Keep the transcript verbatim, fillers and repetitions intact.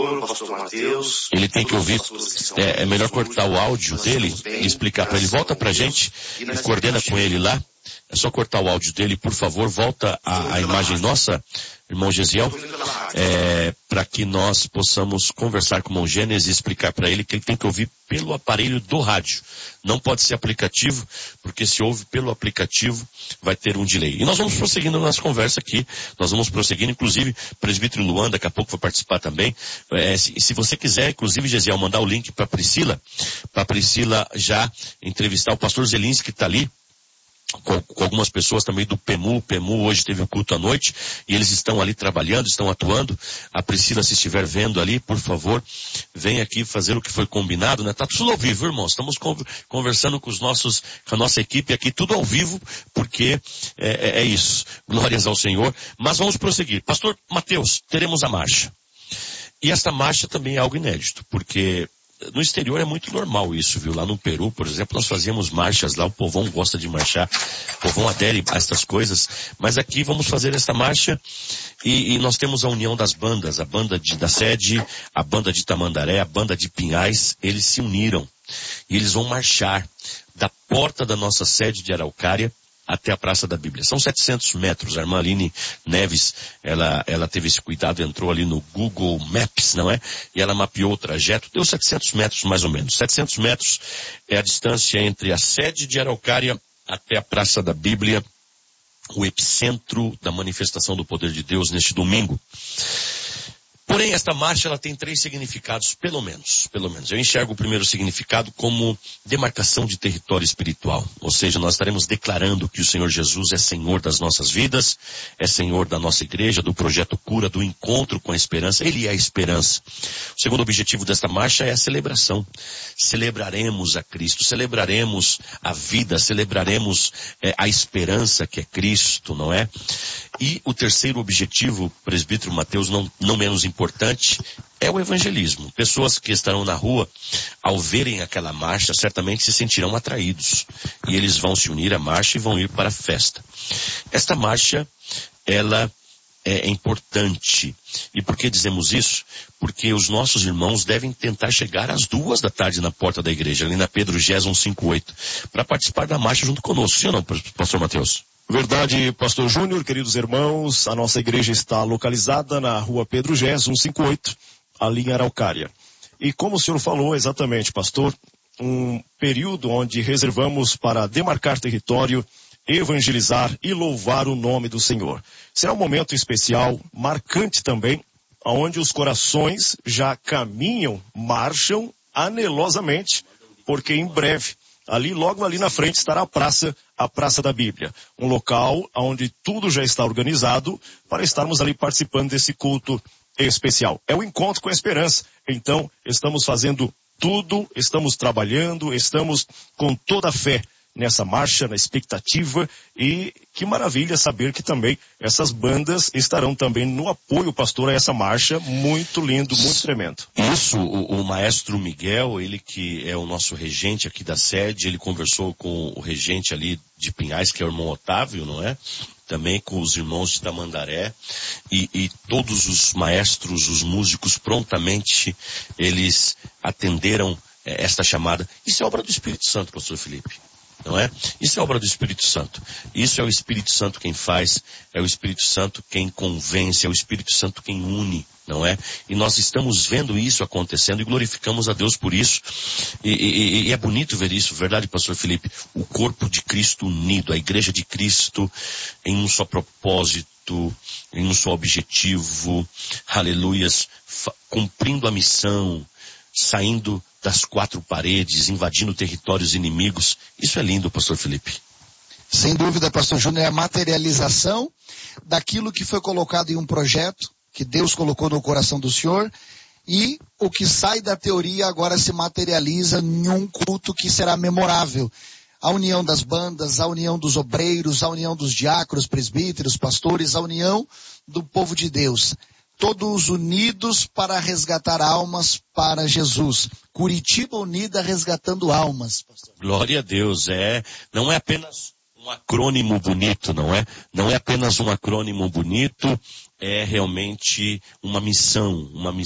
pastor Mateus. Ele tem que ouvir, é, é melhor cortar o áudio dele e explicar para ele. Volta pra gente e coordena com ele lá. É só cortar o áudio dele, por favor. Volta a, a imagem nossa, irmão Gesiel, é, para que nós possamos conversar com o irmão Gênesis e explicar para ele que ele tem que ouvir pelo aparelho do rádio. Não pode ser aplicativo, porque se ouve pelo aplicativo, vai ter um delay. E nós vamos prosseguindo na nossa conversa aqui. Nós vamos prosseguindo, inclusive, o presbítero Luan, daqui a pouco vai participar também. É, se, se você quiser, inclusive, Gesiel, mandar o link para Priscila, para Priscila já entrevistar o pastor Zelinski, que está ali. Com, com algumas pessoas também do P E M U. O P E M U hoje teve o culto à noite e eles estão ali trabalhando, estão atuando. A Priscila, se estiver vendo ali, por favor, vem aqui fazer o que foi combinado, né? Tá tudo ao vivo, irmãos. Estamos conversando com os nossos, com a nossa equipe aqui, tudo ao vivo, porque é, é, é isso. Glórias ao Senhor. Mas vamos prosseguir. Pastor Mateus, teremos a marcha. E esta marcha também é algo inédito, porque no exterior é muito normal isso, viu? Lá no Peru, por exemplo, nós fazíamos marchas lá, o povão gosta de marchar, o povão adere a estas coisas, mas aqui vamos fazer esta marcha e, e nós temos a união das bandas, a banda de, da sede, a banda de Tamandaré, a banda de Pinhais, eles se uniram e eles vão marchar da porta da nossa sede de Araucária até a Praça da Bíblia. São setecentos metros. A irmã Aline Neves, ela, ela teve esse cuidado, entrou ali no Google Maps, não é? E ela mapeou o trajeto, deu setecentos metros mais ou menos. setecentos metros é a distância entre a sede de Araucária até a Praça da Bíblia, o epicentro da manifestação do poder de Deus neste domingo. Porém, esta marcha, ela tem três significados, pelo menos, pelo menos. Eu enxergo o primeiro significado como demarcação de território espiritual. Ou seja, nós estaremos declarando que o Senhor Jesus é Senhor das nossas vidas, é Senhor da nossa igreja, do projeto Cura, do encontro com a esperança. Ele é a esperança. O segundo objetivo desta marcha é a celebração. Celebraremos a Cristo, celebraremos a vida, celebraremos é, a esperança que é Cristo, não é? E o terceiro objetivo, presbítero Mateus, não, não menos importante, é o evangelismo. Pessoas que estarão na rua, ao verem aquela marcha, certamente se sentirão atraídos. E eles vão se unir à marcha e vão ir para a festa. Esta marcha, ela é importante. E por que dizemos isso? Porque os nossos irmãos devem tentar chegar às duas da tarde na porta da igreja, ali na Pedro Gésum cinquenta e oito, para participar da marcha junto conosco. Sim ou não, pastor Mateus? Verdade, pastor Júnior, queridos irmãos, a nossa igreja está localizada na rua Pedro Gésum cinquenta e oito, ali em Araucária. E como o senhor falou exatamente, pastor, um período onde reservamos para demarcar território, evangelizar e louvar o nome do Senhor. Será um momento especial, marcante também, onde os corações já caminham, marcham anelosamente, porque em breve, ali, logo ali na frente, estará a praça, a Praça da Bíblia. Um local onde tudo já está organizado para estarmos ali participando desse culto especial. É o encontro com a esperança. Então, estamos fazendo tudo, estamos trabalhando, estamos com toda a fé nessa marcha, na expectativa, e que maravilha saber que também essas bandas estarão também no apoio, pastor, a essa marcha. Muito lindo, muito tremendo. Isso, o, o maestro Miguel, ele que é o nosso regente aqui da sede, ele conversou com o regente ali de Pinhais, que é o irmão Otávio, não é? Também com os irmãos de Tamandaré, e, e todos os maestros, os músicos, prontamente eles atenderam é, esta chamada. Isso é obra do Espírito Santo, pastor Felipe. Não é? Isso é obra do Espírito Santo. Isso é o Espírito Santo quem faz, é o Espírito Santo quem convence, é o Espírito Santo quem une, não é? E nós estamos vendo isso acontecendo e glorificamos a Deus por isso. E, e, e é bonito ver isso, verdade, pastor Felipe? O corpo de Cristo unido, a igreja de Cristo em um só propósito, em um só objetivo, aleluias, cumprindo a missão, saindo das quatro paredes, invadindo territórios inimigos. Isso é lindo, pastor Felipe. Sem dúvida, pastor Júnior, é a materialização daquilo que foi colocado em um projeto, que Deus colocou no coração do senhor, e o que sai da teoria agora se materializa em um culto que será memorável. A união das bandas, a união dos obreiros, a união dos diáconos, presbíteros, pastores, a união do povo de Deus. Todos unidos para resgatar almas para Jesus. Curitiba unida resgatando almas, pastor. Glória a Deus, é. Não é apenas um acrônimo bonito, não é? Não é apenas um acrônimo bonito, é realmente uma missão, uma missão.